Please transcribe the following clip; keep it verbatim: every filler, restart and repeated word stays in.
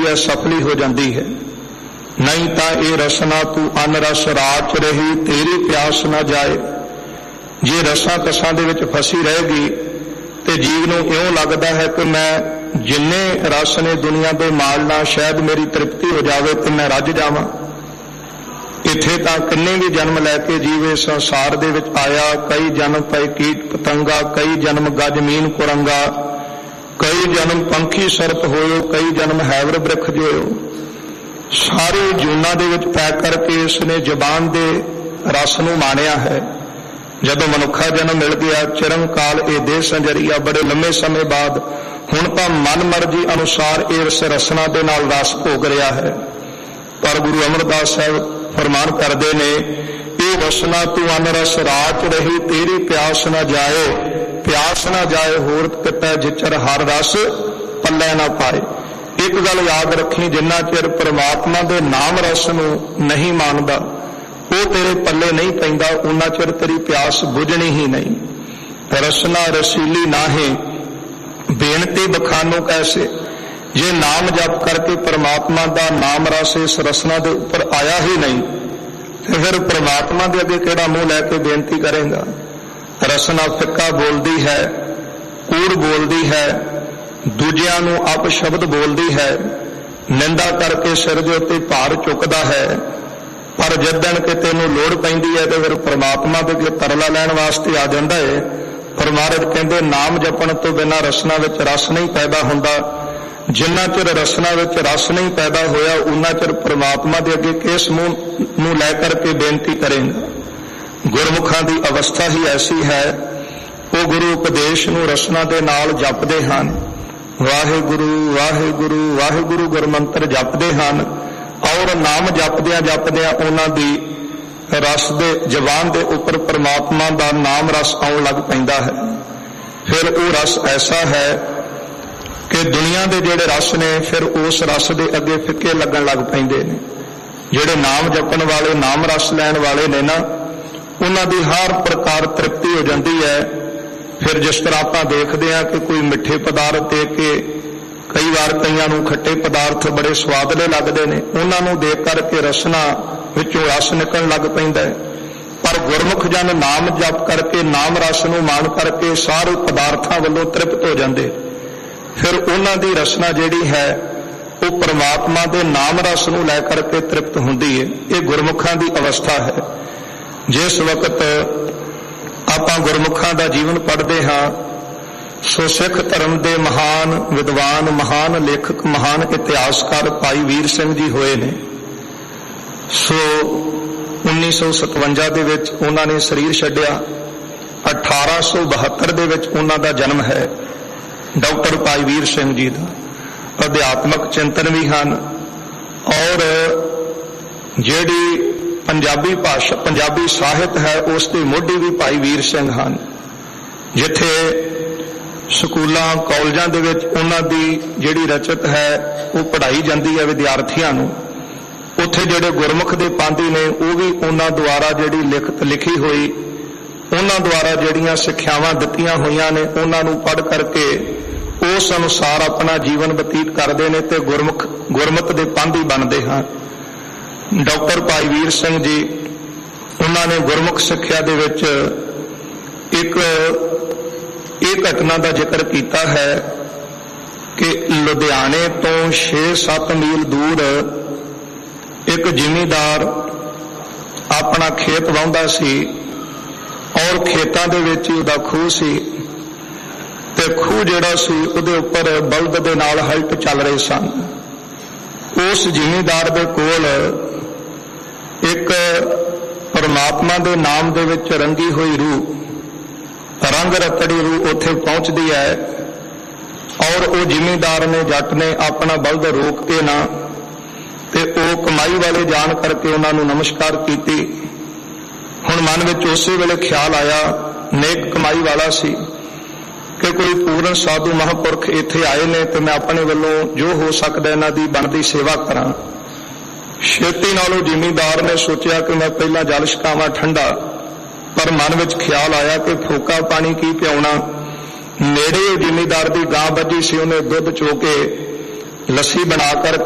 ਜਿਹੜੀ ਹੈ ਸਫਲੀ ਹੋ ਜਾਂਦੀ ਹੈ। ਨਹੀਂ ਤਾਂ ਇਹ ਰਸਨਾ ਤੂੰ ਅਨ ਰਸ ਰਾਚ ਰਹੀ ਤੇਰੀ ਪਿਆਸ ਨਾ ਜਾਏ। ਜੇ ਰਸਾਂ ਕਸਾਂ ਦੇ ਵਿੱਚ ਫਸੀ ਰਹੇਗੀ ਤੇ ਜੀਵ ਨੂੰ ਇਉਂ ਲੱਗਦਾ ਹੈ ਕਿ ਮੈਂ ਜਿੰਨੇ ਰਸ ਨੇ ਦੁਨੀਆ ਦੇ ਮਾਲ ਨਾਲ ਸ਼ਾਇਦ ਮੇਰੀ ਤ੍ਰਿਪਤੀ ਹੋ ਜਾਵੇ ਤੇ ਮੈਂ ਰੱਜ ਜਾਵਾਂ। ਇੱਥੇ ਤਾਂ ਕਿੰਨੇ ਵੀ ਜਨਮ ਲੈ ਕੇ ਜੀਵ ਇਸ ਸੰਸਾਰ ਦੇ ਵਿੱਚ ਆਇਆ। ਕਈ ਜਨਮ ਪਏ ਕੀਟ ਪਤੰਗਾ, ਕਈ ਜਨਮ ਗਜ ਮੀਨ ਕੁਰੰਗਾ, ਕਈ ਜਨਮ ਪੰਖੀ ਸਰਪ ਹੋਇਓ, ਕਈ ਜਨਮ ਹੈਵਰ ਬ੍ਰਿਖ ਜੋਇਓ। ਸਾਰੇ ਜੂਨਾਂ ਦੇ ਵਿੱਚ ਪੈ ਕਰਕੇ ਇਸ ਨੇ ਜ਼ਬਾਨ ਦੇ ਰਸ ਨੂੰ ਮਾਣਿਆ ਹੈ। ਜਦੋਂ ਮਨੁੱਖਾ ਜਨਮ ਮਿਲ ਗਿਆ, ਚਿਰੰਕਾਲ ਇਹ ਦੇਹ ਸੰਜਰੀਆ, ਬੜੇ ਲੰਮੇ ਸਮੇਂ ਬਾਅਦ ਹੁਣ ਤਾਂ ਮਨ ਮਰਜ਼ੀ ਅਨੁਸਾਰ ਇਸ ਰਸਨਾ ਦੇ ਨਾਲ ਰਸ ਭੋਗ ਰਿਹਾ ਹੈ। ਪਰ ਗੁਰੂ ਅਮਰਦਾਸ ਸਾਹਿਬ ਫਰਮਾਨ ਕਰਦੇ ਨੇ, ਇਹ ਰਸਨਾ ਤੂੰ ਅਨ ਰਸ ਰਾਚ ਰਹੀ ਤੇਰੀ ਪਿਆਸ ਨਾ ਜਾਏ। ਪਿਆਸ ਨਾ ਜਾਏ ਹੋਰ ਕਿਤਾ ਜਿਚਰ ਹਰ ਰਸ ਪੱਲੇ ਨਾ ਪਾਏ। ਇੱਕ ਗੱਲ ਯਾਦ ਰੱਖੀ, ਜਿੰਨਾ ਚਿਰ ਪਰਮਾਤਮਾ ਦੇ ਨਾਮ ਰਸ ਨੂੰ ਨਹੀਂ ਮੰਨਦਾ, ਉਹ ਤੇਰੇ ਪੱਲੇ ਨਹੀਂ ਪੈਂਦਾ, ਉਹਨਾਂ ਚਿਰ ਤੇਰੀ ਪਿਆਸ ਬੁਝਣੀ ਹੀ ਨਹੀਂ। ਰਸਨਾ ਰਸੀਲੀ ਨਾਹੇ ਬੇਨਤੀ ਬਖਾਨੋ ਕੈਸੇ। ਜੇ ਨਾਮ ਜਪ ਕਰਕੇ ਪਰਮਾਤਮਾ ਦਾ ਨਾਮ ਰਸ ਇਸ ਰਸਨਾ ਦੇ ਉੱਪਰ ਆਇਆ ਹੀ ਨਹੀਂ ਤੇ ਫਿਰ ਪਰਮਾਤਮਾ ਦੇ ਅੱਗੇ ਕਿਹੜਾ ਮੂੰਹ ਲੈ ਕੇ ਬੇਨਤੀ ਕਰੇਗਾ। ਰਸਨਾ ਫਿੱਕਾ ਬੋਲਦੀ ਹੈ, ਕੂੜ ਬੋਲਦੀ ਹੈ, ਦੂਜਿਆਂ ਨੂੰ ਅਪ ਸ਼ਬਦ ਬੋਲਦੀ ਹੈ, ਨਿੰਦਾ ਕਰਕੇ ਸਿਰ ਦੇ ਉੱਤੇ ਭਾਰ ਚੁੱਕਦਾ ਹੈ। ਪਰ ਜਿੱਦਣ ਕਿਤੇ ਨੂੰ ਲੋੜ ਪੈਂਦੀ ਹੈ ਤੇ ਫਿਰ ਪਰਮਾਤਮਾ ਦੇ ਅੱਗੇ ਤਰਲਾ ਲੈਣ ਵਾਸਤੇ ਆ ਜਾਂਦਾ ਹੈ। ਪਰ ਮਹਾਰਾਜ ਕਹਿੰਦੇ ਨਾਮ ਜਪਣ ਤੋਂ ਬਿਨਾਂ ਰਸਨਾ ਵਿੱਚ ਰਸ ਨਹੀਂ ਪੈਦਾ ਹੁੰਦਾ। ਜਿੰਨਾ ਚਿਰ ਰਸਨਾ ਵਿੱਚ ਰਸ ਨਹੀਂ ਪੈਦਾ ਹੋਇਆ, ਉਨਾ ਚਿਰ ਪਰਮਾਤਮਾ ਦੇ ਅੱਗੇ ਕਿਸ ਮੂੰਹ ਨੂੰ ਲੈ ਕਰਕੇ ਬੇਨਤੀ ਕਰੇਗਾ। ਗੁਰਮੁਖਾਂ ਦੀ ਅਵਸਥਾ ਹੀ ਐਸੀ ਹੈ, ਉਹ ਗੁਰੂ ਉਪਦੇਸ਼ ਨੂੰ ਰਸਨਾ ਦੇ ਨਾਲ ਜਪਦੇ ਹਨ। ਵਾਹਿਗੁਰੂ ਵਾਹਿਗੁਰੂ ਵਾਹਿਗੁਰੂ ਗੁਰਮੰਤਰ ਜਪਦੇ ਹਨ ਔਰ ਨਾਮ ਜਪਦਿਆਂ ਜਪਦਿਆਂ ਉਹਨਾਂ ਦੀ ਰਸ ਦੇ ਜ਼ਬਾਨ ਦੇ ਉੱਪਰ ਪਰਮਾਤਮਾ ਦਾ ਨਾਮ ਰਸ ਆਉਣ ਲੱਗ ਪੈਂਦਾ ਹੈ। ਫਿਰ ਉਹ ਰਸ ਐਸਾ ਹੈ ਕਿ ਦੁਨੀਆ ਦੇ ਜਿਹੜੇ ਰਸ ਨੇ ਫਿਰ ਉਸ ਰਸ ਦੇ ਅੱਗੇ ਫਿੱਕੇ ਲੱਗਣ ਲੱਗ ਪੈਂਦੇ ਨੇ। ਜਿਹੜੇ ਨਾਮ ਜਪਣ ਵਾਲੇ, ਨਾਮ ਰਸ ਲੈਣ ਵਾਲੇ ਨੇ ਨਾ, ਉਹਨਾਂ ਦੀ ਹਰ ਪ੍ਰਕਾਰ ਤ੍ਰਿਪਤੀ ਹੋ ਜਾਂਦੀ ਹੈ। ਫਿਰ ਜਿਸ ਤਰ੍ਹਾਂ ਆਪਾਂ ਦੇਖਦੇ ਹਾਂ ਕਿ ਕੋਈ ਮਿੱਠੇ ਪਦਾਰਥ ਦੇ ਕੇ, ਕਈ ਵਾਰ ਕਈਆਂ ਨੂੰ ਖੱਟੇ ਪਦਾਰਥ ਬੜੇ ਸਵਾਦਲੇ ਲੱਗਦੇ ਨੇ, ਉਹਨਾਂ ਨੂੰ ਦੇਖ ਕਰਕੇ ਰਸਨਾ ਵਿੱਚੋਂ ਰਸ ਨਿਕਲਣ ਲੱਗ ਪੈਂਦਾ ਹੈ। ਪਰ ਗੁਰਮੁਖ ਜਨ ਨਾਮ ਜਪ ਕਰਕੇ, ਨਾਮ ਰਸ ਨੂੰ ਮਾਣ ਕਰਕੇ ਸਾਰੇ ਪਦਾਰਥਾਂ ਵੱਲੋਂ ਤ੍ਰਿਪਤ ਹੋ ਜਾਂਦੇ। ਫਿਰ ਉਹਨਾਂ ਦੀ ਰਸਨਾ ਜਿਹੜੀ ਹੈ ਉਹ ਪਰਮਾਤਮਾ ਦੇ ਨਾਮ ਰਸ ਨੂੰ ਲੈ ਕਰਕੇ ਤ੍ਰਿਪਤ ਹੁੰਦੀ ਹੈ। ਇਹ ਗੁਰਮੁਖਾਂ ਦੀ ਅਵਸਥਾ ਹੈ। ਜਿਸ ਵਕਤ ਆਪਾਂ ਗੁਰਮੁਖਾਂ ਦਾ ਜੀਵਨ ਪੜ੍ਹਦੇ ਹਾਂ, ਸੋ ਸਿੱਖ ਧਰਮ ਦੇ ਮਹਾਨ ਵਿਦਵਾਨ, ਮਹਾਨ ਲੇਖਕ, ਮਹਾਨ ਇਤਿਹਾਸਕਾਰ ਭਾਈ ਵੀਰ ਸਿੰਘ ਜੀ ਹੋਏ ਨੇ। ਸੋ ਉੱਨੀ ਸੌ ਸਤਵੰਜਾ ਦੇ ਵਿੱਚ ਉਹਨਾਂ ਨੇ ਸਰੀਰ ਛੱਡਿਆ। ਅਠਾਰਾਂ ਸੌ ਬਹੱਤਰ ਦੇ ਵਿੱਚ ਉਹਨਾਂ ਦਾ ਜਨਮ ਹੈ। ਡਾਕਟਰ ਭਾਈ ਵੀਰ ਸਿੰਘ ਜੀ ਦਾ ਅਧਿਆਤਮਕ ਚਿੰਤਨ ਵੀ ਹਨ ਔਰ ਜਿਹੜੀ ਪੰਜਾਬੀ ਭਾਸ਼ਾ, ਪੰਜਾਬੀ ਸਾਹਿਤ ਹੈ, ਉਸ ਦੇ ਮੋਢੀ ਵੀ ਭਾਈ ਵੀਰ ਸਿੰਘ ਹਨ। ਜਿੱਥੇ ਸਕੂਲਾਂ ਕਾਲਜਾਂ ਦੇ ਵਿੱਚ ਉਹਨਾਂ ਦੀ ਜਿਹੜੀ ਰਚਤ ਹੈ ਉਹ ਪੜ੍ਹਾਈ ਜਾਂਦੀ ਹੈ ਵਿਦਿਆਰਥੀਆਂ ਨੂੰ, ਉੱਥੇ ਜਿਹੜੇ ਗੁਰਮੁਖ ਦੇ ਪਾਂਧੀ ਨੇ ਉਹ ਵੀ ਉਹਨਾਂ ਦੁਆਰਾ ਜਿਹੜੀ ਲਿਖਤ ਲਿਖੀ ਹੋਈ, ਉਹਨਾਂ ਦੁਆਰਾ ਜਿਹੜੀਆਂ ਸਿੱਖਿਆਵਾਂ ਦਿੱਤੀਆਂ ਹੋਈਆਂ ਨੇ, ਉਹਨਾਂ ਨੂੰ ਪੜ੍ਹ ਕਰਕੇ ਉਸ ਅਨੁਸਾਰ ਆਪਣਾ ਜੀਵਨ ਬਤੀਤ ਕਰਦੇ ਨੇ ਤੇ ਗੁਰਮੁਖ ਗੁਰਮਤ ਦੇ ਪਾਂਧੀ ਬਣਦੇ ਹਨ। ਡਾਕਟਰ ਭਾਈ ਵੀਰ ਸਿੰਘ ਜੀ, ਉਹਨਾਂ ਨੇ ਗੁਰਮੁਖ ਸਿੱਖਿਆ ਦੇ ਵਿੱਚ ਇੱਕ ਇਹ ਘਟਨਾ ਦਾ ਜ਼ਿਕਰ ਕੀਤਾ ਹੈ ਕਿ ਲੁਧਿਆਣੇ ਤੋਂ ਛੇ ਸੱਤ ਮੀਲ ਦੂਰ ਇੱਕ ਜ਼ਿਮੀਂਦਾਰ ਆਪਣਾ ਖੇਤ ਵਾਹੁੰਦਾ ਸੀ ਔਰ ਖੇਤਾਂ ਦੇ ਵਿੱਚ ਹੀ ਉਹਦਾ ਖੂਹ ਸੀ ਤੇ ਖੂਹ ਜਿਹੜਾ ਸੀ ਉਹਦੇ ਉੱਪਰ ਬਲਦ ਦੇ ਨਾਲ ਹਲਟ ਚੱਲ ਰਹੇ ਸਨ। ਉਸ ਜ਼ਿਮੀਂਦਾਰ ਦੇ ਕੋਲ ਇੱਕ ਪਰਮਾਤਮਾ ਦੇ ਨਾਮ ਦੇ ਵਿੱਚ ਰੰਗੀ ਹੋਈ ਰੂਹ, ਰੰਗ ਰਤੜੀ ਰੂਹ ਉੱਥੇ ਪਹੁੰਚਦੀ ਹੈ ਔਰ ਉਹ ਜ਼ਿਮੀਂਦਾਰ ਨੇ, ਜੱਟ ਨੇ ਆਪਣਾ ਬਲਦ ਰੋਕ ਕੇ ਨਾ ਤੇ ਉਹ ਕਮਾਈ ਵਾਲੇ ਜਾਣ ਕਰਕੇ ਉਹਨਾਂ ਨੂੰ ਨਮਸਕਾਰ ਕੀਤੀ। ਹੁਣ ਮਨ ਵਿੱਚ ਉਸੇ ਵੇਲੇ ਖਿਆਲ ਆਇਆ, ਨੇਕ ਕਮਾਈ ਵਾਲਾ ਸੀ, ਕਿ ਕੋਈ ਪੂਰਨ ਸਾਧੂ ਮਹਾਂਪੁਰਖ ਇੱਥੇ ਆਏ ਨੇ ਤੇ ਮੈਂ ਆਪਣੇ ਵੱਲੋਂ ਜੋ ਹੋ ਸਕਦਾ ਇਹਨਾਂ ਦੀ ਬਣਦੀ ਸੇਵਾ ਕਰਾਂ। ਛੇਤੀ ਨਾਲ ਉਹ ਜ਼ਿਮੀਂਦਾਰ ਨੇ ਸੋਚਿਆ ਕਿ ਮੈਂ ਪਹਿਲਾਂ ਜਲ ਛਕਾਵਾਂ ਠੰਡਾ, ਪਰ ਮਨ ਵਿੱਚ ਖਿਆਲ ਆਇਆ ਕਿ ਫੋਕਾ ਪਾਣੀ ਕੀ ਪਿਆਉਣਾ। ਨੇੜੇ ਜ਼ਿਮੀਂਦਾਰ ਦੀ ਗਾਂ ਬੱਝੀ ਸੀ, ਉਹਨੇ ਦੁੱਧ ਚੋ ਕੇ ਲੱਸੀ ਬਣਾ ਕਰ